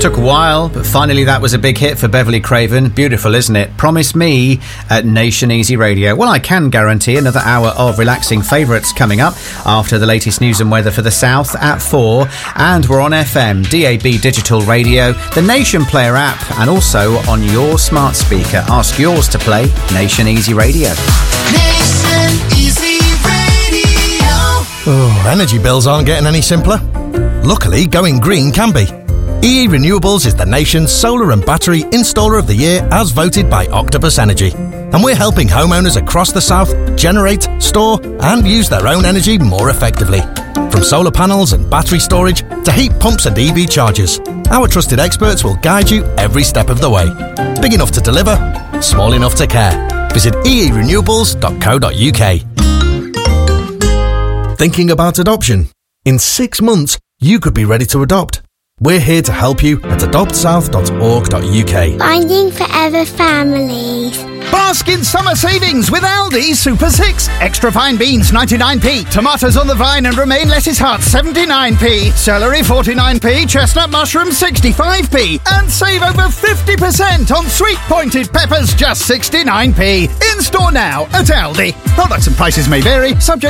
Took a while, but finally that was a big hit for Beverly Craven. Beautiful, isn't it? Promise Me at Nation Easy Radio. Well, I can guarantee another hour of relaxing favourites coming up after the latest news and weather for the South at 4. And we're on FM, DAB Digital Radio, the Nation Player app, and also on your smart speaker. Ask yours to play Nation Easy Radio. Nation Easy Radio. Oh, energy bills aren't getting any simpler. Luckily, going green can be. EE Renewables is the nation's solar and battery installer of the year as voted by Octopus Energy. And we're helping homeowners across the South generate, store and use their own energy more effectively. From solar panels and battery storage to heat pumps and EV chargers, our trusted experts will guide you every step of the way. Big enough to deliver, small enough to care. Visit eerenewables.co.uk. Thinking about adoption? In 6 months, you could be ready to adopt. We're here to help you at adoptsouth.org.uk. Finding forever families. Bask in summer savings with Aldi Super 6. Extra fine beans 99p. Tomatoes on the vine and romaine lettuce hearts 79p. Celery 49p. Chestnut mushrooms 65p. And save over 50% on sweet pointed peppers just 69p. In store now at Aldi. Products and prices may vary. Subject